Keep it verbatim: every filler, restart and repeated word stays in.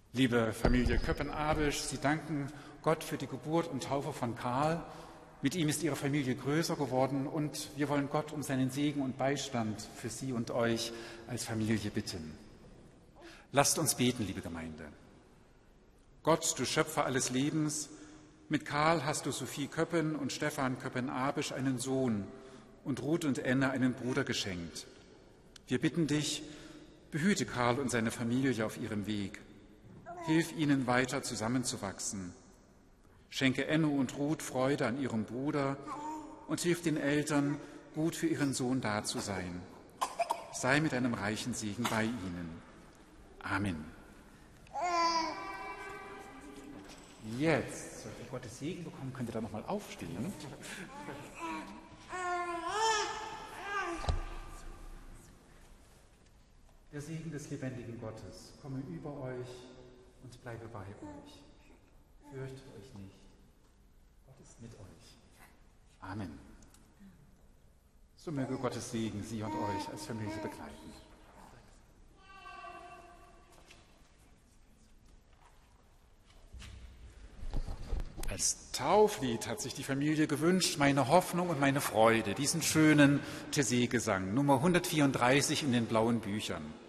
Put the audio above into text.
Liebe Familie Köppen-Abisch, Sie danken Gott für die Geburt und Taufe von Karl. Mit ihm ist Ihre Familie größer geworden und wir wollen Gott um seinen Segen und Beistand für Sie und euch als Familie bitten. Lasst uns beten, liebe Gemeinde. Gott, du Schöpfer alles Lebens, mit Karl hast du Sophie Köppen und Stefan Köppen-Abisch einen Sohn und Ruth und Enne einen Bruder geschenkt. Wir bitten dich, behüte Karl und seine Familie auf ihrem Weg. Hilf ihnen weiter zusammenzuwachsen. Schenke Enno und Ruth Freude an ihrem Bruder und hilf den Eltern, gut für ihren Sohn da zu sein. Sei mit einem reichen Segen bei ihnen. Amen. Jetzt, sollt ihr Gottes Segen bekommen, könnt ihr da nochmal aufstehen. Der Segen des lebendigen Gottes komme über euch und bleibe bei euch. Fürchtet euch nicht. Gott ist mit euch. Amen. So möge Gottes Segen Sie und euch als Familie begleiten. Als Tauflied hat sich die Familie gewünscht, meine Hoffnung und meine Freude, diesen schönen Taizé-Gesang, Nummer hundertvierunddreißig in den blauen Büchern.